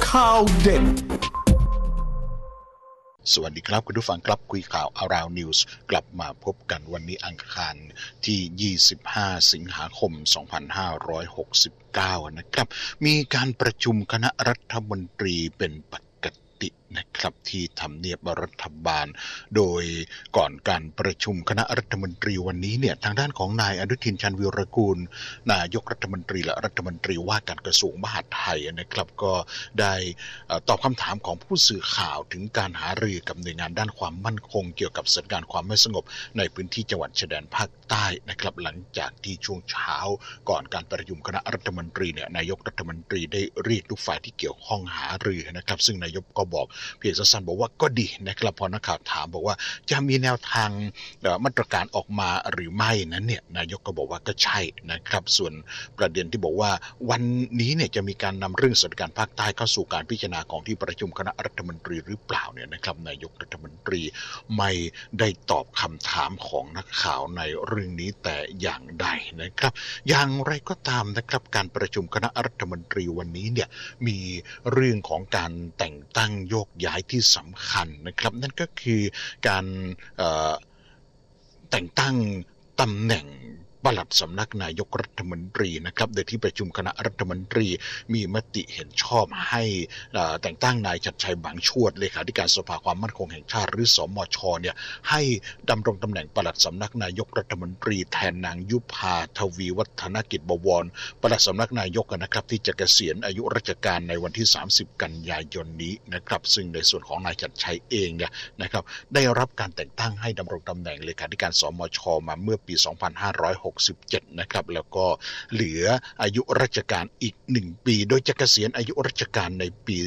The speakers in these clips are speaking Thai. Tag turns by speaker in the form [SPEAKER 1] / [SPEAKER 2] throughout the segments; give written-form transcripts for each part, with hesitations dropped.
[SPEAKER 1] ข่าวเด่น
[SPEAKER 2] สวัสดีครับคุณผู้ฟังครับคุยข่าว Around News กลับมาพบกันวันนี้อังคารที่25สิงหาคม2569นะครับมีการประชุมคณะรัฐมนตรีเป็นปกตินะครับที่ทำเนียบรัฐบาลโดยก่อนการประชุมคณะรัฐมนตรีวันนี้เนี่ยทางด้านของนายอนุทินชาญวีรกูลนายกรัฐมนตรีและรัฐมนตรีว่าการกระทรวงมหาดไทยนะครับก็ได้ตอบคำถามของผู้สื่อข่าวถึงการหารือกับหน่วยงานด้านความมั่นคงเกี่ยวกับสถานการณ์ความไม่สงบในพื้นที่จังหวัดชายแดนภาคใต้นะครับหลังจากที่ช่วงเช้าก่อนการประชุมคณะรัฐมนตรีเนี่ยนายกรัฐมนตรีได้เรียกทุกฝ่ายที่เกี่ยวข้องหารือนะครับซึ่งนายกก็บอกเพียงสั้นๆบอกว่าก็ดีนะครับพอนักข่าวถามบอกว่าจะมีแนวทางมาตรการออกมาหรือไม่นั้นเนี่ยนายกก็บอกว่าก็ใช่นะครับส่วนประเด็นที่บอกว่าวันนี้เนี่ยจะมีการนำเรื่องสถานการณ์ภาคใต้เข้าสู่การพิจารณาของที่ประชุมคณะรัฐมนตรีหรือเปล่าเนี่ยนะครับนายกรัฐมนตรีไม่ได้ตอบคำถามของนักข่าวในเรื่องนี้แต่อย่างใดนะครับอย่างไรก็ตามนะครับการประชุมคณะรัฐมนตรีวันนี้เนี่ยมีเรื่องของการแต่งตั้งโยกย้ายที่สำคัญนะครับนั่นก็คือการแต่งตั้งตำแหน่งปลัดสำนักนายกรัฐมนตรีนะครับโดยที่ประชุมคณะรัฐมนตรีมีมติเห็นชอบให้แต่งตั้งนายชัดชัยบางชวดเลขาธิการสภาความมั่นคงแห่งชาติหรือสมชเนี่ยให้ดำรงตำแหน่งปลัดสำนักนายกรัฐมนตรีแทนนางยุพาทวีวัฒนกิจบวรปลัดสำนักนายกนะครับที่จะเกษียณอายุราชการในวันที่30กันยายนนี้นะครับซึ่งในส่วนของนายชัดชัยเองเนี่ยนะครับได้รับการแต่งตั้งให้ดำรงตำแหน่งเลขาธิการสมชมาเมื่อปี2567นะครับแล้วก็เหลืออายุราชการอีก1ปีโดยจะเกษียณอายุราชการในปี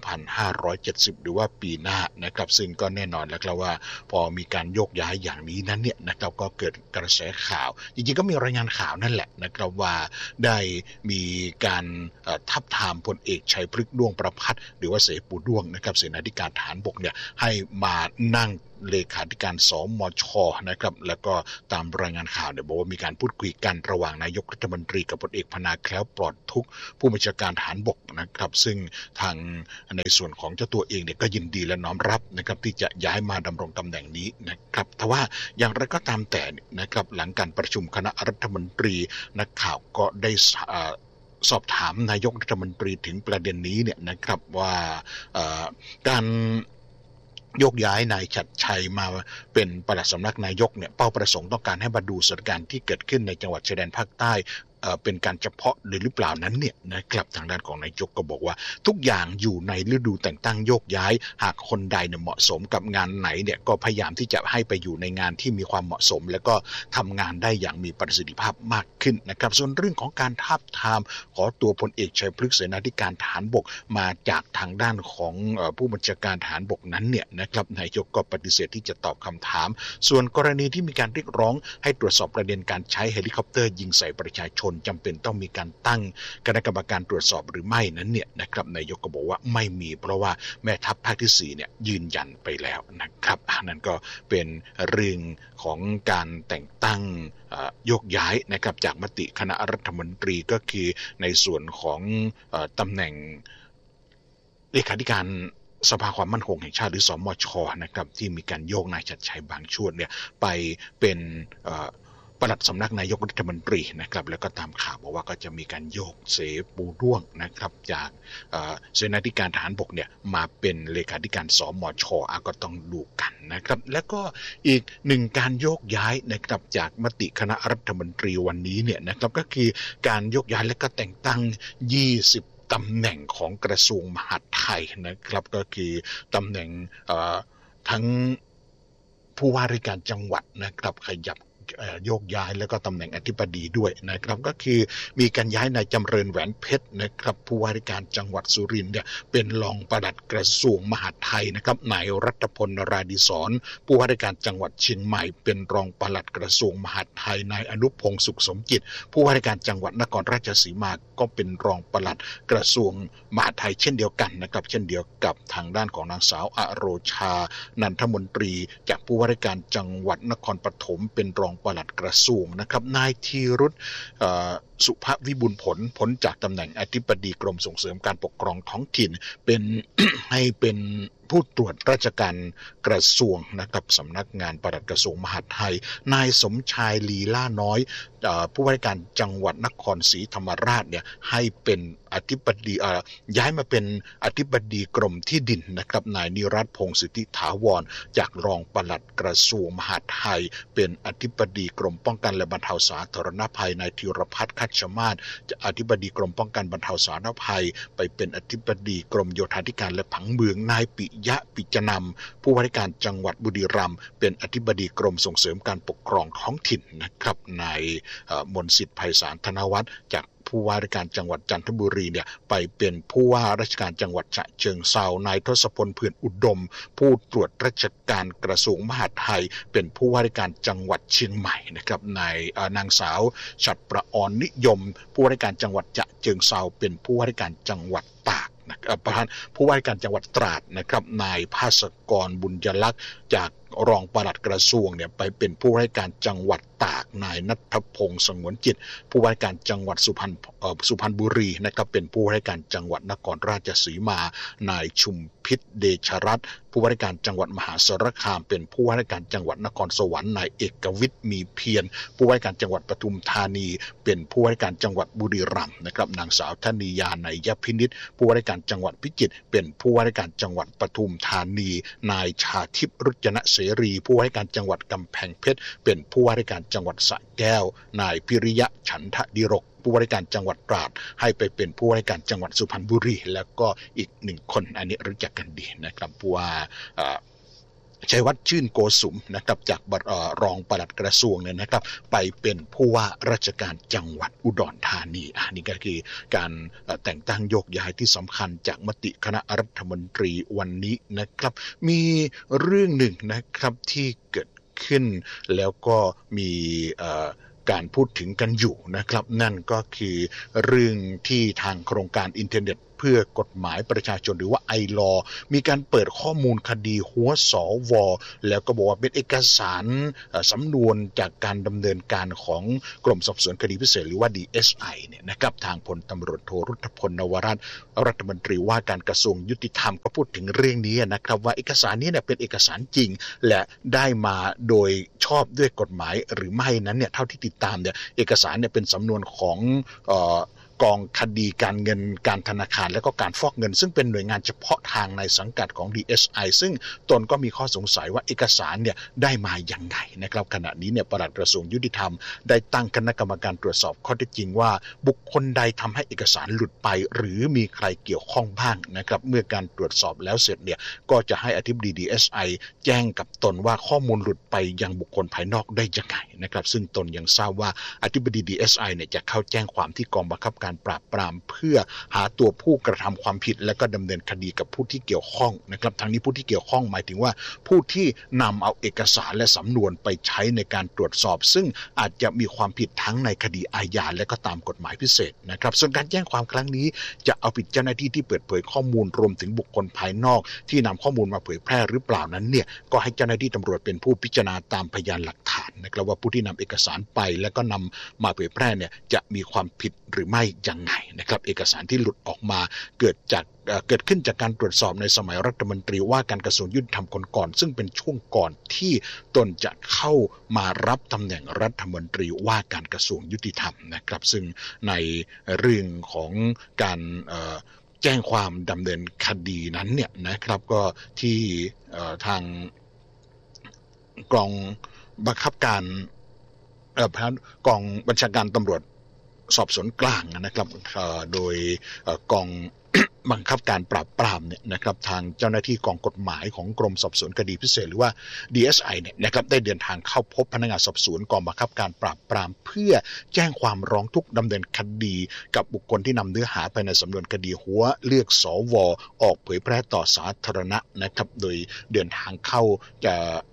[SPEAKER 2] 2570หรือว่าปีหน้านะครับซึ่งก็แน่นอนแล้วครับว่าพอมีการโยกย้ายอย่างนี้นั้นเนี่ยนะครับก็เกิดกระแสข่าวจริงๆก็มีรายงานข่าวนั่นแหละนะครับว่าได้มีการทับทามพลเอกชัยพฤกษ์ด้วงประภัสหรือว่าเสปูด้วงนะครับเสนาธิการทหารบกเนี่ยให้มานั่งเลขาธิการสมชนะครับแล้วก็ตามรายงานข่าวเนี่ยบอกว่ามีการพูดคุยกันระหว่างนายกรัฐมนตรีกับพลเอกพนาแคล้วปลอดทุกข์ผู้บัญชาการทหารบกนะครับซึ่งทางในส่วนของเจ้าตัวเองเนี่ยก็ยินดีและน้อมรับนะครับที่จะย้ายมาดำรงตำแหน่งนี้นะครับแต่ว่าอย่างไรก็ตามแต่นะครับหลังการประชุมคณะรัฐมนตรีนักข่าวก็ได้สอบถามนายกรัฐมนตรีถึงประเด็นนี้เนี่ยนะครับว่าการโยกย้ายนายชัดชัยมาเป็นปลัดสำนักนายกเนี่ยเป้าประสงค์ต้องการให้มาดูสถานการณ์ที่เกิดขึ้นในจังหวัดชายแดนภาคใต้เป็นการเฉพาะหรือเปล่านั้นเนี่ยนะครับทางด้านของนายกก็บอกว่าทุกอย่างอยู่ในฤดูแต่งตั้งโยกย้ายหากคนใดเนี่ยเหมาะสมกับงานไหนเนี่ยก็พยายามที่จะให้ไปอยู่ในงานที่มีความเหมาะสมแล้วก็ทำงานได้อย่างมีประสิทธิภาพมากขึ้นนะครับส่วนเรื่องของการทาบทามขอตัวพลเอกชัยพฤกษ์เสนาธิการทหารบกมาจากทางด้านของผู้บัญชาการทหารบกนั้นเนี่ยนะครับนายกก็ปฏิเสธที่จะตอบคำถามส่วนกรณีที่มีการเรียกร้องให้ตรวจสอบประเด็นการใช้เฮลิคอปเตอร์ยิงใส่ประชาชนจำเป็นต้องมีการตั้งคณะกรรมการตรวจสอบหรือไม่นั้นเนี่ยนะครับนายกก็บอกว่าไม่มีเพราะว่าแม่ทัพภาคที่4เนี่ยยืนยันไปแล้วนะครับนั่นก็เป็นเรื่องของการแต่งตั้งโยกย้ายนะครับจากมติคณะรัฐมนตรีก็คือในส่วนของตำแหน่งเลขาธิการสภาความมั่นคงแห่งชาติหรือสมชนะครับที่มีการโยกนายชัดชัยบางชวดเนี่ยไปเป็นปลัดสำนักนายกรัฐมนตรีนะครับแล้วก็ตามข่าวบอกว่าก็จะมีการโยกเสปูด้วงนะครับจากเสนาธิการทหารบกเนี่ยมาเป็นเลขาธิการสมชก็ต้องดูกันนะครับแล้วก็อีกหนึ่งการโยกย้ายนะครับจากมติคณะรัฐมนตรีวันนี้เนี่ยนะครับก็คือการโยกย้ายและก็แต่งตั้ง20ตำแหน่งของกระทรวงมหาดไทยนะครับก็คือตำแหน่งทั้งผู้ว่าราชการจังหวัดนะครับขยับโยกย้ายแล้วก็ตำแหน่งอธิบดีด้วยนะครับก็คือมีการย้ายนายจำเริญแหวนเพชรนะครับผู้ว่าราชการจังหวัดสุรินทร์เนี่ยเป็นรองปลัดกระทรวงมหาดไทยนะครับนายรัตพลราดิศรผู้ว่าราชการจังหวัดเชียงใหม่เป็นรองปลัดกระทรวงมหาดไทยนายอนุพงศ์สุขสมจิตผู้ว่าราชการจังหวัดนครราชสีมาก็เป็นรองปลัดกระทรวงมหาดไทยเช่นเดียวกันนะครับเช่นเดียวกับทางด้านของนางสาวอโรชานันทมนตรีจากผู้ว่าราชการจังหวัดนครปฐมเป็นรองปลัดกระทรวงนะครับนายธีรุตสุภวิบูลย์ผลพ้นจากตำแหน่งอธิบดีกรมส่งเสริมการปกครองท้องถิ่นเป็น ให้เป็นผู้ตรวจราชการกระทรวงนะครับสำนักงานปลัดกระทรวงมหาดไทยนายสมชายลีล่าน้อยผู้ว่าราชการจังหวัดนครศรีธรรมราชเนี่ยให้เป็นอธิบดีย้ายมาเป็นอธิบดีกรมที่ดินนะครับนายนิรัตน์พงศ์สิทธิถาวรจากรองปลัดกระทรวงมหาดไทยเป็นอธิบดีกรมป้องกันและบรรเทาสาธารณภัยนายธีรพัฒน์คัชมาศอธิบดีกรมป้องกันบรรเทาสาธารณภัยไปเป็นอธิบดีกรมโยธาธิการและผังเมืองนายปิยะปิจนำผู้ว่าราชการจังหวัดบุรีรัมย์เป็นอธิบดีกรมส่งเสริมการปกครองท้องถิ่นนะครับนายมนต์สิทธิ์ไพศาลธนวัฒน์จากผู้ว่าราชการจังหวัดจันทบุรีเนี่ยไปเป็นผู้ว่าราชการจังหวัดฉะเชิงเทรานายทศพลเผื่อนอุดมผู้ตรวจราชการกระทรวงมหาดไทยเป็นผู้ว่าราชการจังหวัดเชียงใหม่นะครับนางสาวฉัตรประออนนิยมผู้ว่าราชการจังหวัดฉะเชิงเทราเป็นผู้ว่าราชการจังหวัดตากประธานผู้ว่าราชการจังหวัดตราดนะครับนายภาสกรบุญยลักษณ์จากรองปลัดกระทรวงเนี่ยไปเป็นผู้ว่าราชการจังหวัดตากนายณัฐพงศ์สงวนจิตผู้ว่าราชการจังหวัดสุพรรณบุรีนะครับเป็นผู้ว่าราชการจังหวัดนครราชสีมานายชุมพิษเดชรัตน์ผู้ว่าราชการจังหวัดมหาสารคามเป็นผู้ว่าราชการจังหวัดนครสวรรค์นายเอกวิทย์มีเพียรผู้ว่าราชการจังหวัดปทุมธานีเป็นผู้ว่าราชการจังหวัดบุรีรัมย์นะครับนางสาวธนียาไนยพินิจผู้ว่าราชการจังหวัดพิจิตรเป็นผู้ว่าราชการจังหวัดปทุมธานีนายชาทิพย์รุจนะเสรีผู้ว่าราชการจังหวัดกำแพงเพชรเป็นผู้ว่าราชการจังหวัดสระแก้วนายพิริยะฉันทดิรกผู้ว่าราชการจังหวัดตราดให้ไปเป็นผู้ว่าราชการจังหวัดสุพรรณบุรีแล้วก็อีกหนึ่งคนอันนี้รู้จักกันดีนะครับผู้ว่าชัยวัฒน์ชื่นโกสุมนะครับจากรองปลัดกระทรวงเนี่ยนะครับไปเป็นผู้ว่าราชการจังหวัดอุดรธานีนี่ก็คือการแต่งตั้งโยกย้ายที่สำคัญจากมติคณะรัฐมนตรีวันนี้นะครับมีเรื่องหนึ่งนะครับที่เกิดขึ้นแล้วก็มีการพูดถึงกันอยู่นะครับนั่นก็คือเรื่องที่ทางโครงการอินเทอร์เน็ตเพื่อกฎหมายประชาชนหรือว่าไอลอมีการเปิดข้อมูลคดีหัวสวแล้วก็บอกว่าเป็นเอกสารสำนวนจากการดำเนินการของกรมสอบสวนคดีพิเศษหรือว่า DSI เนี่ยนะครับทางพลตำรวจโทรุทธพลนวรัตน์รัฐมนตรีว่าการกระทรวงยุติธรรมก็พูดถึงเรื่องนี้นะครับว่าเอกสารนี้เนี่ยเป็นเอกสารจริงและได้มาโดยชอบด้วยกฎหมายหรือไม่นั้นเนี่ยเท่าที่ติดตามเนี่ยเอกสารเนี่ยเป็นสำนวนของกองคดีการเงินการธนาคารและก็การฟอกเงินซึ่งเป็นหน่วยงานเฉพาะทางในสังกัดของ DSI ซึ่งตนก็มีข้อสงสัยว่าเอกสารเนี่ยได้มาอย่างไงนะครับขณะนี้เนี่ยปลัดกระทรวงยุติธรรมได้ตั้งคณะกรรมการตรวจสอบข้อเท็จจริงว่าบุคคลใดทำให้เอกสารหลุดไปหรือมีใครเกี่ยวข้องบ้างนะครับเมื่อการตรวจสอบแล้วเสร็จเนี่ยก็จะให้อธิบดี DSI แจ้งกับตนว่าข้อมูลหลุดไปยังบุคคลภายนอกได้ยังไงนะครับซึ่งตนยังทราบว่าอธิบดี DSI เนี่ยจะเข้าแจ้งความที่กองบังคับการปราบปรามเพื่อหาตัวผู้กระทำความผิดและก็ดำเนินคดีกับผู้ที่เกี่ยวข้องนะครับทั้งนี้ผู้ที่เกี่ยวข้องหมายถึงว่าผู้ที่นำเอาเอกสารและสำนวนไปใช้ในการตรวจสอบซึ่งอาจจะมีความผิดทั้งในคดีอาญาและก็ตามกฎหมายพิเศษนะครับส่วนการแจ้งความครั้งนี้จะเอาผิดเจ้าหน้าที่ที่เปิดเผยข้อมูลรวมถึงบุคคลภายนอกที่นำข้อมูลมาเผยแพร่หรือเปล่านั้นเนี่ยก็ให้เจ้าหน้าที่ตำรวจเป็นผู้พิจารณาตามพยานหลักฐานนะครับว่าผู้ที่นำเอกสารไปแล้วก็นำมาเผยแพร่เนี่ยจะมีความผิดหรือไม่ยังไงนะครับเอกสารที่หลุดออกมาเกิดขึ้นจากการตรวจสอบในสมัยรัฐมนตรีว่าการกระทรวงยุติธรรมคนก่อนซึ่งเป็นช่วงก่อนที่ตนจะเข้ามารับตำแหน่งรัฐมนตรีว่าการกระทรวงยุติธรรมนะครับซึ่งในเรื่องของการแจ้งความดำเนินคดีนั้นเนี่ยนะครับก็ที่ทางกองบังคับการกองบัญชาการตำรวจสอบสวนกลางนะครับโดยกองบังคับการปราบปรามเนี่ยนะครับทางเจ้าหน้าที่กองกฎหมายของกรมสอบสวนคดีพิเศษหรือว่า DSI เนี่ยนะครับได้เดินทางเข้าพบพนักงานสอบสวนกองบังคับการปราบปรามเพื่อแจ้งความร้องทุกข์ดำเนินคดีกับบุคคลที่นำเนื้อหาไปในสำนวนคดีหัวเลือกสวออกเผยแพร่ต่อสาธารณะนะครับโดยเดินทางเข้าจะ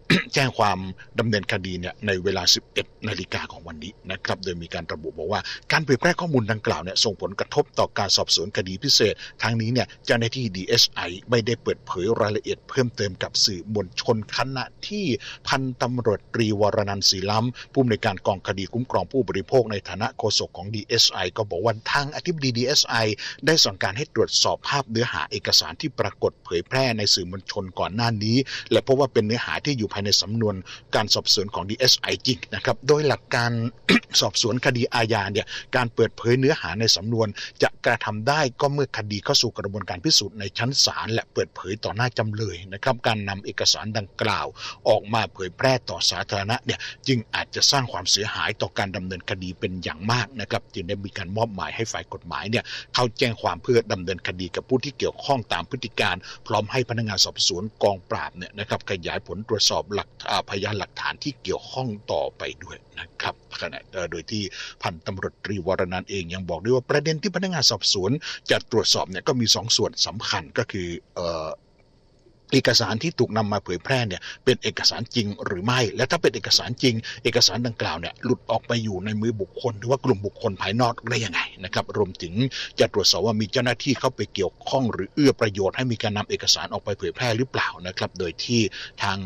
[SPEAKER 2] แจ้งความดำเนินคดีเนี่ยในเวลา 11 นาฬิกาของวันนี้นะครับโดยมีการระบุบอกว่าการเผยแพร่ข้อมูลดังกล่าวเนี่ยส่งผลกระทบต่อการสอบสวนคดีพิเศษทั้งนี้เนี่ยเจ้าหน้าที่ DSI ไม่ได้เปิดเผยรายละเอียดเพิ่มเติมกับสื่อมวลชนขณะที่พันตำรวจตรีวรนันท์ศรีล้ำผู้อำนวยการกองคดีคุ้มครองผู้บริโภคในฐานะโฆษกของ DSI ก็บอกว่าทางอธิบดี DSI ได้สั่งการให้ตรวจสอบภาพเนื้อหาเอกสารที่ปรากฏเผยแพร่ในสื่อมวลชนก่อนหน้านี้และพบว่าเป็นเนื้อหาที่อยู่ภายในสำนวนการสอบสวนของ DSI จริงนะครับโดยหลักการ สอบสวนคดีอาญาเนี่ยการเปิดเผยเนื้อหาในสำนวนจะกระทำได้ก็เมื่อคดีเข้าสู่กระบวนการพิสูจน์ในชั้นศาลและเปิดเผยต่อหน้าจำเลยนะครับการนำเอกสารดังกล่าวออกมาเผยแพร่ต่อสาธารณะเนี่ยจึงอาจจะสร้างความเสียหายต่อการดำเนินคดีเป็นอย่างมากนะครับจึงได้มีการมอบหมายให้ฝ่ายกฎหมายเนี่ยเข้าแจ้งความเพื่อดำเนินคดีกับผู้ที่เกี่ยวข้องตามพฤติการพร้อมให้พนักงานสอบสวนกองปราบเนี่ยนะครับขยายผลตรวจสอบพยานหลักฐานที่เกี่ยวข้องต่อไปด้วยนะครับขณะโดยที่พันตำรวจตรีวรนันท์เองยังบอกด้วยว่าประเด็นที่พนักงานสอบสวนจะตรวจสอบเนี่ยก็มี2ส่วนสำคัญก็คือเอกสารที่ถูกนำมาเผยแพร่เนี่ยเป็นเอกสารจริงหรือไม่และถ้าเป็นเอกสารจริงเอกสารดังกล่าวเนี่ยหลุดออกไปอยู่ในมือบุคคลหรือว่ากลุ่มบุคคลภายนอกได้ยังไงนะครับรวมถึงจะตรวจสอบว่ามีเจ้าหน้าที่เข้าไปเกี่ยวข้องหรือเอื้อประโยชน์ให้มีการนำเอกสารออกไปเผยแพร่หรือเปล่านะครับโดยที่ทาง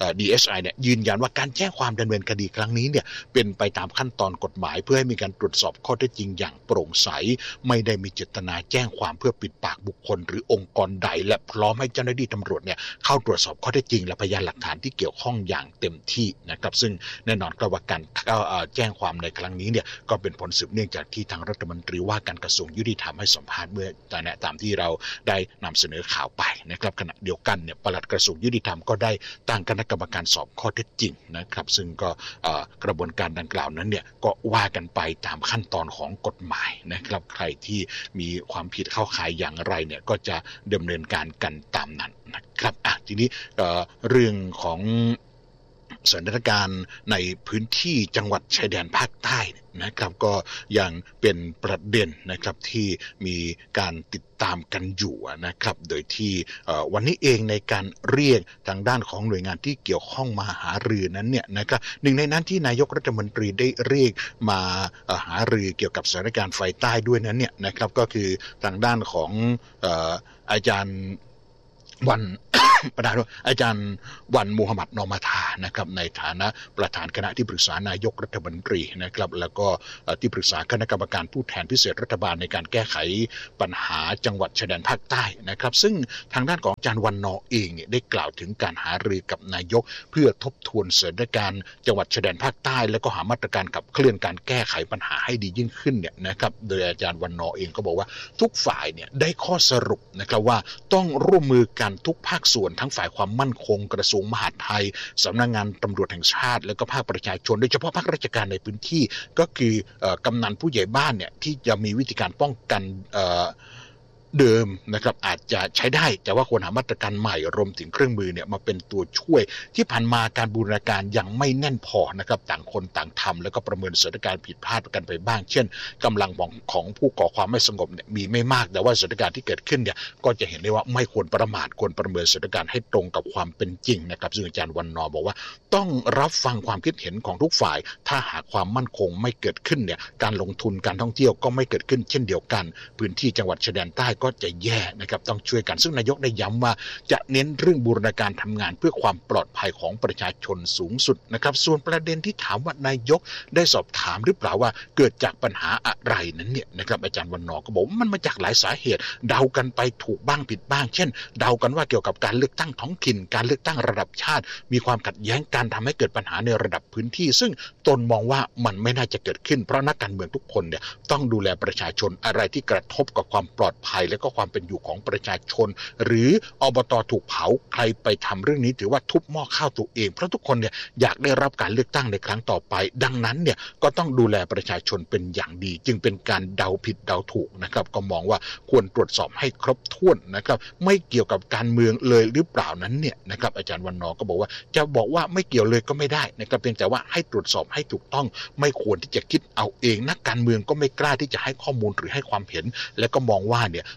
[SPEAKER 2] DSI เนี่ยยืนยันว่าการแจ้งความดำเนินคดีครั้งนี้เนี่ยเป็นไปตามขั้นตอนกฎหมายเพื่อให้มีการตรวจสอบข้อเท็จจริงอย่างโปร่งใสไม่ได้มีเจตนาแจ้งความเพื่อปิดปากบุคคลหรือองค์กรใดและพร้อมให้เจ้าหน้าที่ตำรวจเนี่ยเข้าตรวจสอบข้อเท็จจริงและพยานหลักฐานที่เกี่ยวข้องอย่างเต็มที่นะครับซึ่งแน่นอนครับว่าการแจ้งความในครั้งนี้เนี่ยก็เป็นผลสืบเนื่องจากที่ทางรัฐมนตรีว่าการกระทรวงยุติธรรมให้สัมภาษณ์เมื่อตามที่เราได้นำเสนอข่าวไปนะครับขณะเดียวกันเนี่ยปลัดกระทรวงยุติธรรมก็ได้ตั้งคณะกรรมการสอบข้อเท็จจริงนะครับซึ่งก็กระบวนการดังกล่าวนั้นเนี่ยก็ว่ากันไปตามขั้นตอนของกฎหมายนะครับใครที่มีความผิดเข้าข่ายอย่างไรเนี่ยก็จะดำเนินการกันตามนั้นนะครับทีนี้เรื่องของสถานการณ์ในพื้นที่จังหวัดชายแดนภาคใต้นะครับก็ยังเป็นประเด็นนะครับที่มีการติดตามกันอยู่นะครับโดยที่วันนี้เองในการเรียกทางด้านของหน่วยงานที่เกี่ยวข้องมาหารือนั้นเนี่ยนะครับหนึ่งในนั้นที่นายกรัฐมนตรีได้เรียกมาหารือเกี่ยวกับสถานการณ์ไฟใต้ด้วยนั้นเนี่ยนะครับก็คือทางด้านของอาจารย์วันประธานอาจารย์วันมูฮัมหมัดนอมาธานะครับในฐานะประธานคณะที่ปรึกษานายกรัฐมนตรีนะครับแล้วก็ที่ปรึกษาคณะกรรมการผู้แทนพิเศษรัฐบาลในการแก้ไขปัญหาจังหวัดชายแดนภาคใต้นะครับซึ่งทางด้านของอาจารย์วันนอเองเนี่ยได้กล่าวถึงการหารือกับนายกเพื่อทบทวนสถานการณ์จังหวัดชายแดนภาคใต้แล้วก็หามาตรการขับเคลื่อนการแก้ไขปัญหาให้ดียิ่งขึ้นเนี่ยนะครับโดยอาจารย์วันนอเองก็บอกว่าทุกฝ่ายเนี่ยได้ข้อสรุปนะครับว่าต้องร่วมมือกันทุกภาคส่วนทั้งฝ่ายความมั่นคงกระทรวงมหาดไทยสำนักงานตำรวจแห่งชาติแล้วก็ภาคประชาชนโดยเฉพาะภาคราชการในพื้นที่ก็คือกำนันผู้ใหญ่บ้านเนี่ยที่จะมีวิธีการป้องกันเดิมนะครับอาจจะใช้ได้แต่ว่าควรหามาตรการใหม่รวมถึงเครื่องมือเนี่ยมาเป็นตัวช่วยที่ผ่านมาการบูรณาการยังไม่แน่นพอนะครับต่างคนต่างทำแล้วก็ประเมินสถานการณ์ผิดพลาดกันไปบ้างเช่นกำลังของผู้ก่อความไม่สงบเนี่ยมีไม่มากแต่ว่าสถานการณ์ที่เกิดขึ้นเนี่ยก็จะเห็นได้ว่าไม่ควรประมาทควรประเมินสถานการณ์ให้ตรงกับความเป็นจริงนะครับซึ่งอาจารย์วันนอบอกว่าต้องรับฟังความคิดเห็นของทุกฝ่ายถ้าหากความมั่นคงไม่เกิดขึ้นเนี่ยการลงทุนการท่องเที่ยวก็ไม่เกิดขึ้นเช่นเดียวกันพื้นที่จังหวัดชายแดนใต้ก็จะแย่นะครับต้องช่วยกันซึ่งนายกได้ย้ำว่าจะเน้นเรื่องบูรณาการทำงานเพื่อความปลอดภัยของประชาชนสูงสุดนะครับส่วนประเด็นที่ถามว่านายกได้สอบถามหรือเปล่าว่าเกิดจากปัญหาอะไรนั้นเนี่ยนะครับอาจารย์วันนอก็บอกมันมาจากหลายสาเหตุเดากันไปถูกบ้างผิดบ้างเช่นเดากันว่าเกี่ยวกับการเลือกตั้งท้องถิ่นการเลือกตั้งระดับชาติมีความขัดแย้งการทำให้เกิดปัญหาในระดับพื้นที่ซึ่งตนมองว่ามันไม่น่าจะเกิดขึ้นเพราะนักการเมืองทุกคนเนี่ยต้องดูแลประชาชนอะไรที่กระทบกับความปลอดภัยและก็ความเป็นอยู่ของประชาชนหรืออบต.ถูกเผาใครไปทำเรื่องนี้ถือว่าทุบหม้อข้าวตัวเองเพราะทุกคนเนี่ยอยากได้รับการเลือกตั้งในครั้งต่อไปดังนั้นเนี่ยก็ต้องดูแลประชาชนเป็นอย่างดีจึงเป็นการเดาผิดเดาถูกนะครับก็มองว่าควรตรวจสอบให้ครบถ้วนนะครับไม่เกี่ยวกับการเมืองเลยหรือเปล่านั้นเนี่ยนะครับอาจารย์วันนอก็บอกว่าจะบอกว่าไม่เกี่ยวเลยก็ไม่ได้นะครับเพียงแต่ว่าให้ตรวจสอบให้ถูกต้องไม่ควรที่จะคิดเอาเองนักการเมืองก็ไม่กล้าที่จะให้ข้อมูลหรือให้ความเห็นและก็มองว่าเนี่ย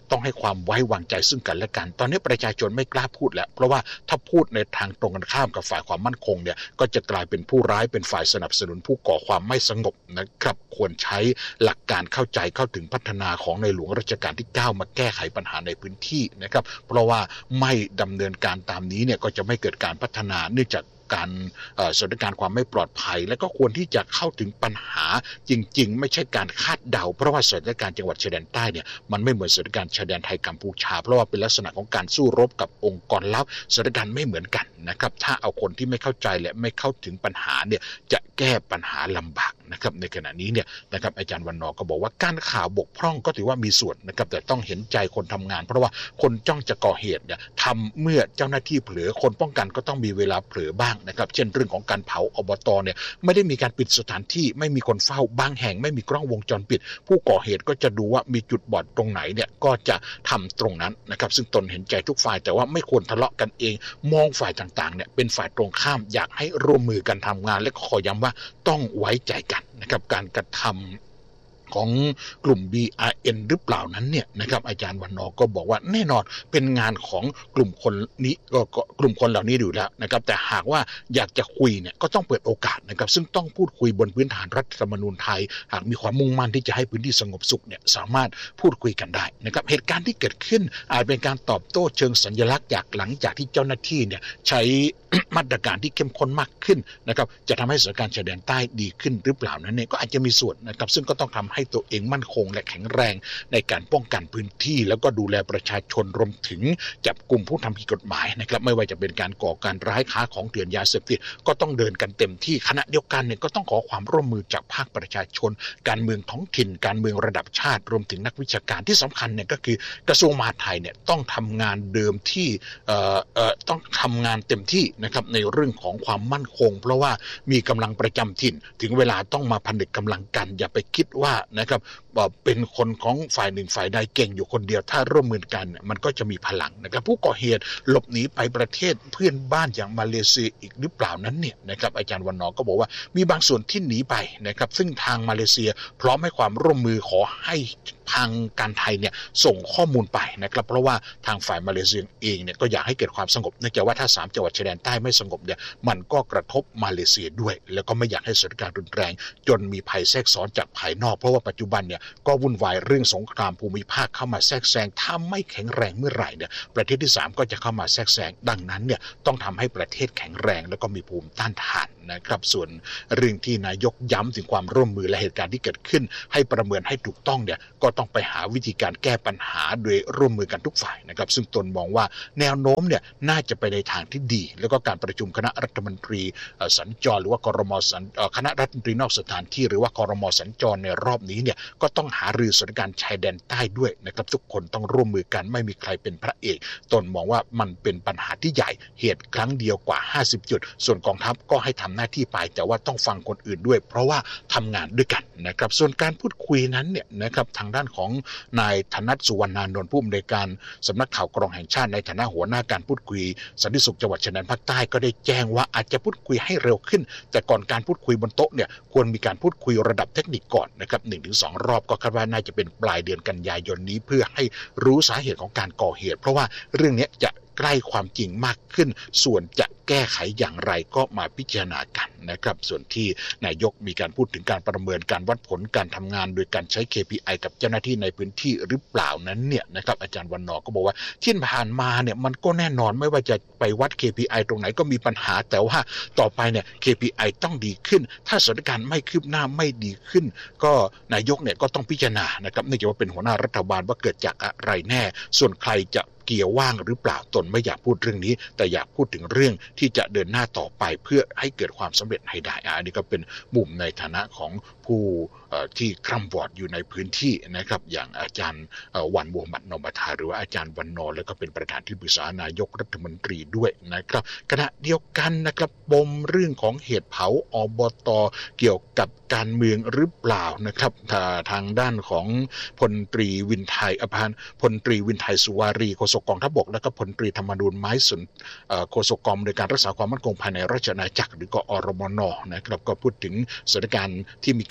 [SPEAKER 2] ต้องให้ความไว้วางใจซึ่งกันและกันตอนนี้ประชาชนไม่กล้าพูดแล้วเพราะว่าถ้าพูดในทางตรงกันข้ามกับฝ่ายความมั่นคงเนี่ยก็จะกลายเป็นผู้ร้ายเป็นฝ่ายสนับสนุนผู้ก่อความไม่สงบนะครับควรใช้หลักการเข้าใจเข้าถึงพัฒนาของในหลวงรัชกาลที่9มาแก้ไขปัญหาในพื้นที่นะครับเพราะว่าไม่ดำเนินการตามนี้เนี่ยก็จะไม่เกิดการพัฒนาเนื่องจากการสถานการณ์ความไม่ปลอดภัยและก็ควรที่จะเข้าถึงปัญหาจริงๆไม่ใช่การคาดเดาเพราะว่าสถานการณ์จังหวัดชายแดนใต้เนี่ยมันไม่เหมือนสถานการณ์ชายแดนไทยกัมพูชาเพราะว่าเป็นลักษณะของการสู้รบกับองค์กรลับสถานการณ์ไม่เหมือนกันนะครับถ้าเอาคนที่ไม่เข้าใจและไม่เข้าถึงปัญหาเนี่ยจะแก้ปัญหาลำบากนะครับในขณะนี้เนี่ยนะครับอาจารย์วันนอก็บอกว่าการข่าวบกพร่องก็ถือว่ามีส่วนนะครับแต่ต้องเห็นใจคนทำงานเพราะว่าคนจ้องจะก่อเหตุเนี่ยทำเมื่อเจ้าหน้าที่เผลอคนป้องกันก็ต้องมีเวลาเผลอบ้างนะครับเช่นเรื่องของการเผาอบตเนี่ยไม่ได้มีการปิดสถานที่ไม่มีคนเฝ้าบางแห่งไม่มีกล้องวงจรปิดผู้ก่อเหตุก็จะดูว่ามีจุดบอดตรงไหนเนี่ยก็จะทำตรงนั้นนะครับซึ่งตนเห็นใจทุกฝ่ายแต่ว่าไม่ควรทะเลาะกันเองมองฝ่ายต่างๆเนี่ยเป็นฝ่ายตรงข้ามอยากให้ร่วมมือกันทำงานและขอย้ำว่าต้องไว้ใจกันนะครับการกระทำของกลุ่ม BRN หรือเปล่านั้นเนี่ยนะครับอาจารย์วันนอก็บอกว่าแน่นอนเป็นงานของกลุ่มคนนี้กลุ่มคนเหล่านี้อยู่แล้วนะครับแต่หากว่าอยากจะคุยเนี่ยก็ต้องเปิดโอกาสนะครับซึ่งต้องพูดคุยบนพื้นฐานรัฐธรรมนูญไทยหากมีความมุ่งมั่นที่จะให้พื้นที่สงบสุขเนี่ยสามารถพูดคุยกันได้นะครับเหตุการณ์ที่เกิดขึ้นอาจเป็นการตอบโต้เชิงสัญลักษณ์จากหลังจากที่เจ้าหน้าที่เนี่ยใช้ มาตรการที่เข้มข้นมากขึ้นนะครับจะทำให้สถานการณ์ชายแดนใต้ดีขึ้นหรือเปล่านั้นเนี่ยก็อาจจะมีส่วนนะครับซึ่งก็ต้องทำให้ตัวเองมั่นคงและแข็งแรงในการป้องกันพื้นที่แล้วก็ดูแลประชาชนรวมถึงจับกลุ่มผู้ทำผิดกฎหมายนะครับไม่ว่าจะเป็นการก่อการร้ายค้าของเถื่อนยาเสพติดก็ต้องเดินกันเต็มที่ขณะเดียวกันเนี่ยก็ต้องขอความร่วมมือจากภาคประชาชนการเมืองท้องถิ่นการเมืองระดับชาติรวมถึงนักวิชาการที่สำคัญเนี่ยก็คือกระทรวงมหาดไทยเนี่ยต้องทำงานเดิมที่ต้องทำงานเต็มที่นะครับในเรื่องของความมั่นคงเพราะว่ามีกำลังประจำถิ่นถึงเวลาต้องมาผนึกกำลังกันอย่าไปคิดว่านะครับเป็นคนของฝ่ายหนึ่งฝ่ายใดเก่งอยู่คนเดียวถ้าร่วมมือกันมันก็จะมีพลังนะครับผู้ก่อเหตุหลบหนีไปประเทศเพื่อนบ้านอย่างมาเลเซียอีกหรือเปล่านั้นเนี่ยนะครับอาจารย์วันนอก็บอกว่ามีบางส่วนที่หนีไปนะครับซึ่งทางมาเลเซียพร้อมให้ความร่วมมือขอให้ทางการไทยเนี่ยส่งข้อมูลไปนะครับเพราะว่าทางฝ่ายมาเลเซียเองเนี่ยก็อยากให้เกิดความสงบเนื่องจากว่าถ้า3จังหวัดชายแดนใต้ไม่สงบเนี่ยมันก็กระทบมาเลเซียด้วยแล้วก็ไม่อยากให้สถานการณ์รุนแรงจนมีภัยแทรกซ้อนจากภายนอกเพราะว่าปัจจุบันเนี่ยก็วุ่นวายเรื่องสงครามภูมิภาคเข้ามาแทรกแซงถ้าไม่แข็งแรงเมื่อไหร่เนี่ยประเทศที่3ก็จะเข้ามาแทรกแซงดังนั้นเนี่ยต้องทำให้ประเทศแข็งแรงแล้วก็มีภูมิต้านทานนะครับส่วนเรื่องที่นายกย้ำถึงความร่วมมือและเหตุการณ์ที่เกิดขึ้นให้ประเมินให้ถูกต้องเนี่ยก็ต้องไปหาวิธีการแก้ปัญหาโดยร่วมมือกันทุกฝ่ายนะครับซึ่งตนมองว่าแนวโน้มเนี่ยน่าจะไปในทางที่ดีแล้วก็การประชุมคณะรัฐมนตรีสัญจรหรือว่ากรมคณะรัฐมนตรีนอกสถานที่หรือว่ากรมสัญจรในรอบนี้เนี่ยก็ต้องหารือสถานการณ์ชายแดนใต้ด้วยนะครับทุกคนต้องร่วมมือกันไม่มีใครเป็นพระเอกตนมองว่ามันเป็นปัญหาที่ใหญ่เหตุครั้งเดียวกว่า50จุดส่วนกองทัพก็ให้ทำหน้าที่ไปแต่ว่าต้องฟังคนอื่นด้วยเพราะว่าทำงานด้วยกันนะครับส่วนการพูดคุยนั้นเนี่ยนะครับทางด้านของนายธนัทสุวรรณานนท์ผู้อำนวยการสำนักข่าวกรองแห่งชาติในฐานะหัวหน้าการพูดคุยสันติสุขจังหวัดชายแดนภาคใต้ก็ได้แจ้งว่าอาจจะพูดคุยให้เร็วขึ้นแต่ก่อนการพูดคุยบนโต๊ะเนี่ยควรมีการพูดคุยระดับเทคนิคก่อนนะครับ 1-2 รอบก็คาดว่าน่าจะเป็นปลายเดือนกันยายนนี้เพื่อให้รู้สาเหตุของการก่อเหตุเพราะว่าเรื่องนี้จะใกล้ความจริงมากขึ้นส่วนจะแก้ไขอย่างไรก็มาพิจารณากันนะครับส่วนที่นายกมีการพูดถึงการประเมินการวัดผลการทำงานโดยการใช้ KPI กับเจ้าหน้าที่ในพื้นที่หรือเปล่านั้นเนี่ยนะครับอาจารย์วันนอก็บอกว่าที่ผ่านมาเนี่ยมันก็แน่นอนไม่ว่าจะไปวัด KPI ตรงไหนก็มีปัญหาแต่ว่าต่อไปเนี่ย KPI ต้องดีขึ้นถ้าสถานการณ์ไม่คืบหน้าไม่ดีขึ้นก็นายกเนี่ยก็ต้องพิจารณานะครับเนื่องจากว่าเป็นหัวหน้ารัฐบาลว่าเกิดจากอะไรแน่ส่วนใครจะเกี่ยวว่างหรือเปล่าตนไม่อยากพูดเรื่องนี้แต่อยากพูดถึงเรื่องที่จะเดินหน้าต่อไปเพื่อให้เกิดความสำเร็จให้ได้อันนี้ก็เป็นมุมในฐานะของผู้ที่คร่ำวอดอยู่ในพื้นที่นะครับอย่างอาจารย์วันมูฮัมหมัดนอมทาหรือว่าอาจารย์วันนอแล้วก็เป็นประธานที่ปรึกษานายกรัฐมนตรีด้วยนะครับขณะเดียวกันนะครับปมเรื่องของเหตุเผาอบต.เกี่ยวกับการเมืองหรือเปล่านะครับทางด้านของพลตรีวินไทยพลตรีวินไทยสุวารีโฆษกกองทัพบกและก็พลตรีธรรมนูญไม้สุนโฆษกกองในการรักษาความมั่นคงภายในราชอาณาจักรหรือก็อรมนนะครับก็พูดถึงสถานการณ์ที่มี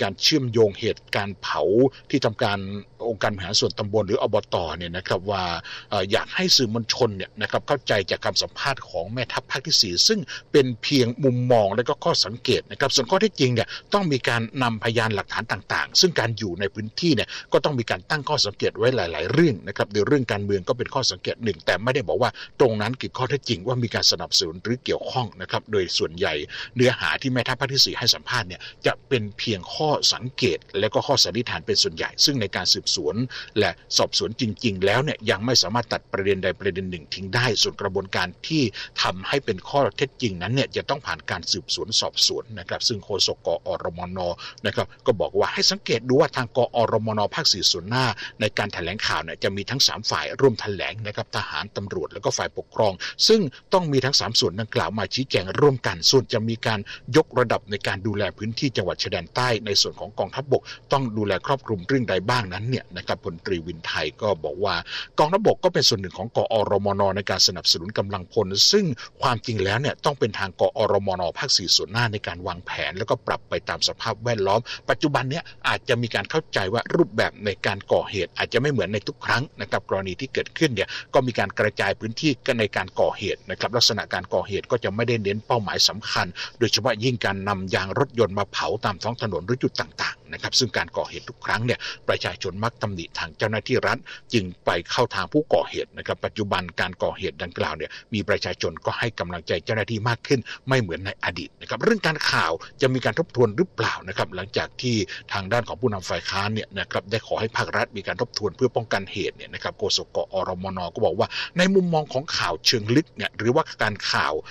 [SPEAKER 2] การเชื่อมโยงเหตุการณ์เผาที่ทำการองค์การบริหารส่วนตำบลหรืออบตเนี่ยนะครับว่าอยากให้สื่อมวลชนเนี่ยนะครับเข้าใจจากคำสัมภาษณ์ของแม่ทัพภาคที่4ซึ่งเป็นเพียงมุมมองและก็ข้อสังเกตนะครับส่วนข้อเท็จจริงเนี่ยต้องมีการนำพยานหลักฐานต่างๆซึ่งการอยู่ในพื้นที่เนี่ยก็ต้องมีการตั้งข้อสังเกตไว้หลายๆเรื่องนะครับโดยเรื่องการเมืองก็เป็นข้อสังเกตหนึ่งแต่ไม่ได้บอกว่าตรงนั้นคือข้อเท็จจริงว่ามีการสนับสนุนหรือเกี่ยวข้องนะครับโดยส่วนใหญ่เนื้อหาที่แม่ทัพภาคที่4ให้สัมภาษณ์เนี่ยจะเป็นเพียงข้อสังเกตและก็ข้อสันนิษฐานเป็นส่วนใหญ่ซึ่งในการสืบสวนและสอบสวนจริงๆแล้วเนี่ยยังไม่สามารถตัดประเด็นใดประเด็นหนึ่งทิ้งได้ส่วนกระบวนการที่ทำให้เป็นข้อเท็จจริงนั้นเนี่ยจะต้องผ่านการสืบสวนสอบสวนนะครับซึ่งโฆษกกอรมนนะครับก็บอกว่าให้สังเกตดูว่าทางกอรมนภาค4ส่วนหน้าในการแถลงข่าวเนี่ยจะมีทั้ง3ฝ่ายร่วมแถลงนะครับทหารตำรวจแล้วก็ฝ่ายปกครองซึ่งต้องมีทั้ง3ส่วนดังกล่าวมาชี้แจงร่วมกันส่วนจะมีการยกระดับในการดูแลพื้นที่จังหวัดชายแดนใต้ในส่วนของกองทัพบกต้องดูแลครอบคลุมเรื่องใดบ้างนั้นเนี่ยนะครับพลตรีวินไทยก็บอกว่ากองทัพบกก็เป็นส่วนหนึ่งของกอรมนในการสนับสนุนกำลังพลซึ่งความจริงแล้วเนี่ยต้องเป็นทางกอรมนภาค4ส่วนหน้าในการวางแผนแล้วก็ปรับไปตามสภาพแวดล้อมปัจจุบันเนี่ยอาจจะมีการเข้าใจว่ารูปแบบในการก่อเหตุอาจจะไม่เหมือนในทุกครั้งนะครับกรณีที่เกิดขึ้นเนี่ยก็มีการกระจายพื้นที่กันในการก่อเหตุนะครับลักษณะการก่อเหตุก็จะไม่ได้เน้นเป้าหมายสำคัญโดยเฉพาะยิ่งการนำยางรถยนต์มาเผาตามท้องถนนหรือจุดต่างๆนะครับซึ่งการก่อเหตุทุกครั้งเนี่ยประชาชนมักตำหนิทางเจ้าหน้าที่รัฐจึงไปเข้าทางผู้ก่อเหตุนะครับปัจจุบันการก่อเหตุดังกล่าวเนี่ยมีประชาชนก็ให้กำลังใจเจ้าหน้าที่มากขึ้นไม่เหมือนในอดีตนะครับเรื่องการข่าวจะมีการทบทวนหรือเปล่านะครับหลังจากที่ทางด้านของผู้นำฝ่ายค้านเนี่ยนะครับได้ขอให้ภาครัฐมีการทบทวนเพื่อป้องกันเหตุเนี่ยนะครับโฆษกกอรมนก็บอกว่าในมุมมองของข่าวเชิงลึกเนี่ยหรือว่าการข่าว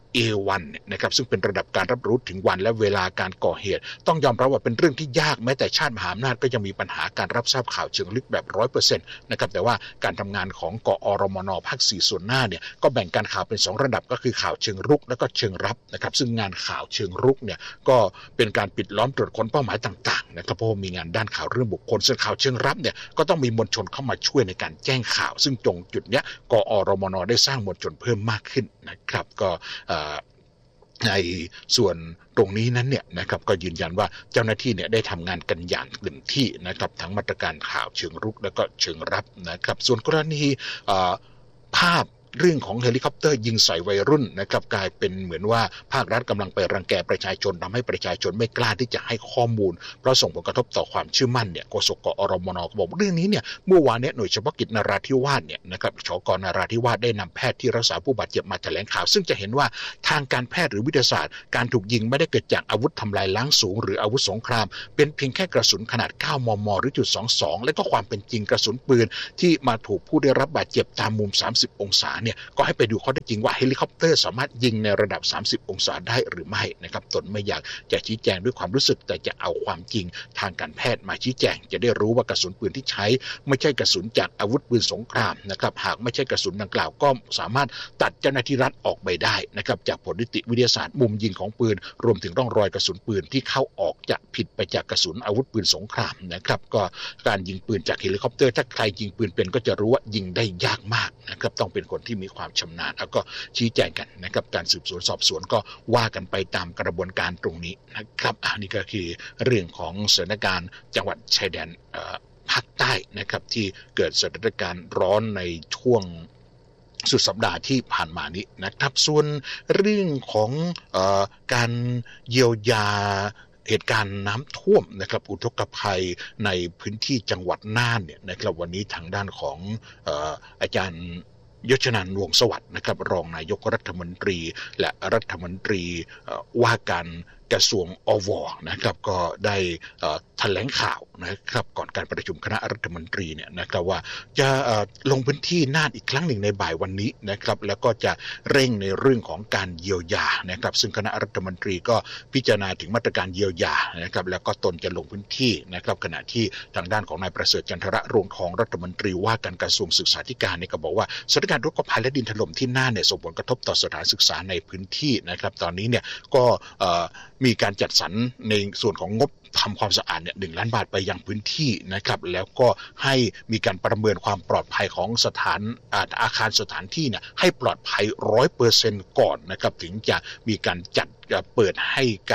[SPEAKER 2] A1 เนี่ยนะครับซึ่งเป็นระดับการรับรู้ถึงวันและเวลาการก่อเหตุต้องยอมรับว่าเป็นเรื่องที่ยากแม้แต่ชาติมหาอำนาจก็ยังมีปัญหาการรับทราบข่าวเชิงลึกแบบ 100% นะครับแต่ว่าการทำงานของกอรมนภาค4ส่วนหน้าเนี่ยก็แบ่งการข่าวเป็น2ระดับก็คือข่าวเชิงรุกและก็เชิงรับนะครับซึ่งงานข่าวเชิงรุกเนี่ยก็เป็นการปิดล้อมตรวจค้นเป้าหมายต่างๆนะครับเพราะมีงานด้านข่าวเรื่องบุคคลส่วนข่าวเชิงรับเนี่ยก็ต้องมีมวลชนเข้ามาช่วยในการแจ้งข่าวซึ่งตรงจุดเนี้ยกอรมนได้สร้างมวลชนเพิ่มมากขึ้นนะครับก็ในส่วนตรงนี้นั้นเนี่ยนะครับก็ยืนยันว่าเจ้าหน้าที่เนี่ยได้ทำงานกันอย่างเต็มที่นะครับทั้งมาตรการข่าวเชิงรุกและก็เชิงรับนะครับส่วนกรณีภาพเรื่องของเฮลิคอปเตอร์ยิงใส่วัยรุ่นนะครับกลายเป็นเหมือนว่าภาครัฐกำลังไปรังแกประชาชนทำให้ประชาชนไม่กล้าที่จะให้ข้อมูลเพราะส่งผลกระทบต่อความเชื่อมั่นเนี่ยโฆษกกอรมนก็บอกเรื่องนี้เนี่ยเมื่อวานนี้หน่วยเฉพาะกิจนราธิวาสเนี่ยนะครับชกนราธิวาสได้นำแพทย์ที่รักษาผู้บาดเจ็บมาแถลงข่าวซึ่งจะเห็นว่าทางการแพทย์หรือวิทยาศาสตร์การถูกยิงไม่ได้เกิดจากอาวุธทำลายล้างสูงหรืออาวุธสงครามเป็นเพียงแค่กระสุนขนาด9 มมหรือ.22และก็ความเป็นจริงกระสุนปืนที่มาถูกผู้ได้รับบาดเจ็บตามมุม30องศาเนี่ยก็ให้ไปดูข้อเท็จจริงว่าเฮลิคอปเตอร์สามารถยิงในระดับ30องศาได้หรือไม่นะครับตนไม่อยากจะชี้แจงด้วยความรู้สึกแต่จะเอาความจริงทางการแพทย์มาชี้แจงจะได้รู้ว่ากระสุนปืนที่ใช้ไม่ใช่กระสุนจากอาวุธปืนสงครามนะครับหากไม่ใช่กระสุนดังกล่าวก็สามารถตัดเจ้าหน้าที่รัฐออกไปได้นะครับจากผลนิติวิทยาศาสตร์มุมยิงของปืนรวมถึงร่องรอยกระสุนปืนที่เข้าออกจะผิดไปจากกระสุนอาวุธปืนสงครามนะครับก็การยิงปืนจากเฮลิคอปเตอร์ถ้าใครยิงปืนเป็นก็จะรู้ว่ายิงได้ยากมากนะครับต้องเป็นคนที่มีความชำนาญแล้วก็ชี้แจงกันนะครับการสืบสวนสอบสวนก็ว่ากันไปตามกระบวนการตรงนี้นะครับอันนี้ก็คือเรื่องของสถานการณ์จังหวัดชายแดนภาคใต้นะครับที่เกิดสถานการณ์ร้อนในช่วงสุดสัปดาห์ที่ผ่านมานี้นะครับส่วนเรื่องของการเยียวยาเหตุการณ์น้ำท่วมนะครับอุทกภัยในพื้นที่จังหวัดน่านเนี่ยนะครับวันนี้ทางด้านของอาจารย์ยศนันท์ วงศ์สวัสดิ์นะครับรองนายกรัฐมนตรีและรัฐมนตรีว่าการกระทรวงอวนะครับก็ได้แถลงข่าวนะครับก่อนการประชุมคณะรัฐมนตรีเนี่ยนะครับว่าจะลงพื้นที่น่านอีกครั้งหนึ่งในบ่ายวันนี้นะครับแล้วก็จะเร่งในเรื่องของการเยียวยานะครับซึ่งคณะรัฐมนตรีก็พิจารณาถึงมาตรการเยียวยานะครับแล้วก็ตนจะลงพื้นที่นะครับขณะที่ทางด้านของนายประเสริฐจันทระรวงทองรัฐมนตรีว่าการกระทรวงศึกษาธิการเนี่ยก็บอกว่าสถานการณ์อุทกภัยและดินถล่มที่น่านเนี่ยส่งผลกระทบต่อสถานศึกษาในพื้นที่นะครับตอนนี้เนี่ยก็มีการจัดสรรในส่วนของงบทำความสะอาดเนี่ย1 ล้านบาทไปยังพื้นที่นะครับแล้วก็ให้มีการประเมินความปลอดภัยของอาคารสถานที่เนี่ยให้ปลอดภัย 100% ก่อนนะครับถึงจะมีการจัดเปิดให้การ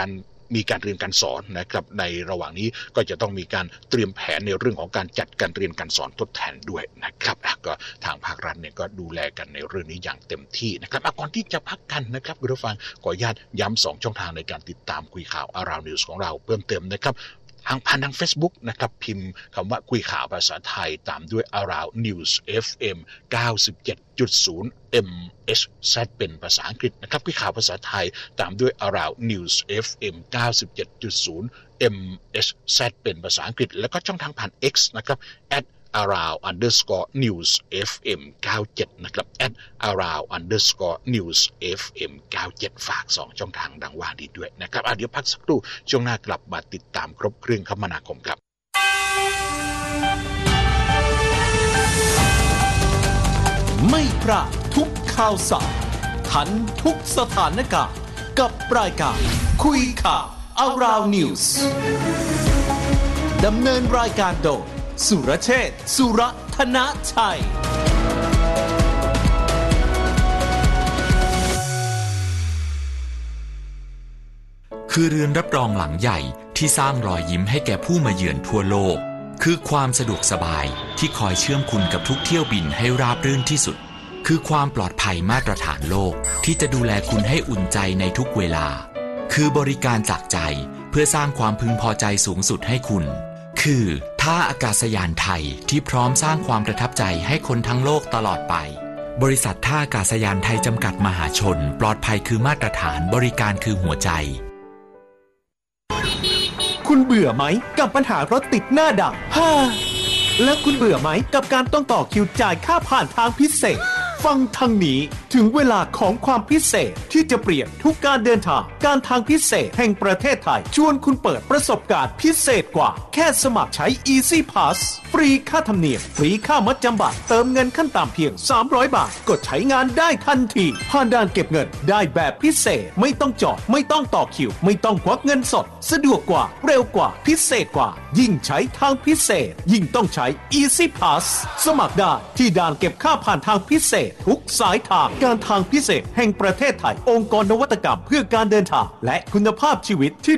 [SPEAKER 2] มีการเรียนการสอนนะครับในระหว่างนี้ก็จะต้องมีการเตรียมแผนในเรื่องของการจัดการเรียนการสอนทดแทนด้วยนะครับก็ทางภาครัฐเนี่ยก็ดูแลกันในเรื่องนี้อย่างเต็มที่นะครับก่อนที่จะพักกันนะครับคุณผู้ฟังขออนุญาตย้ำ2ช่องทางในการติดตามคุยข่าว Around News ของเราเพิ่มเติมนะครับผ่านทาง Facebook นะครับพิมพ์คำว่าคุยข่าวภาษาไทยตามด้วย Around News FM 97.0 MHz เป็นภาษาอังกฤษนะครับคุยข่าวภาษาไทยตามด้วย Around News FM 97.0 MHz เป็นภาษาอังกฤษแล้วก็ช่องทางผ่าน X นะครับ @around_news FM 97นะครับ @around_news FM 97ฝาก2ช่องทางดังว่านี้ด้วยนะครับเดี๋ยวพักสักครู่ช่วงหน้ากลับมาติดตามครบเครื่องคมนาคมครับ
[SPEAKER 1] ไม่พลาดทุกข่าวสารทันทุกสถานการณ์กับรายการคุยข่าว Around News ดำเนินรายการโดยสุรเชษฐ์ สุรธนชัย
[SPEAKER 3] คือเรือนรับรองหลังใหญ่ที่สร้างรอยยิ้มให้แก่ผู้มาเยือนทั่วโลกคือความสะดวกสบายที่คอยเชื่อมคุณกับทุกเที่ยวบินให้ราบรื่นที่สุดคือความปลอดภัยมาตรฐานโลกที่จะดูแลคุณให้อุ่นใจในทุกเวลาคือบริการจากใจเพื่อสร้างความพึงพอใจสูงสุดให้คุณคือท่าอากาศยานไทยที่พร้อมสร้างความประทับใจให้คนทั้งโลกตลอดไปบริษัทท่าอากาศยานไทยจำกัดมหาชนปลอดภัยคือมาตรฐานบริการคือหัวใจ
[SPEAKER 1] คุณเบื่อไหมกับปัญหารถติดหน้าด่านแล้วคุณเบื่อไหมกับการต้องต่อคิวจ่ายค่าผ่านทางพิเศษฟังทางนี้ถึงเวลาของความพิเศษที่จะเปลี่ยนทุกการเดินทางการทางพิเศษแห่งประเทศไทยชวนคุณเปิดประสบการณ์พิเศษกว่าแค่สมัครใช้ Easy Pass ฟรีค่าธรรมเนียมฟรีค่ามัดจำบัตรเติมเงินขั้นต่ำเพียง300 บาทกดใช้งานได้ทันทีผ่านด่านเก็บเงินได้แบบพิเศษไม่ต้องจอดไม่ต้องต่อคิวไม่ต้องควักเงินสดสะดวกกว่าเร็วกว่าพิเศษกว่ายิ่งใช้ทางพิเศษยิ่งต้องใช้ Easy Pass สมัครได้ที่ด่านเก็บค่าผ่านทางพิเศษทุกสายทางการทางพิเศษแห่งประเทศไทยองค์กรนวัตกรรมเพื่อการเดินทางและคุณภาพชีวิตที่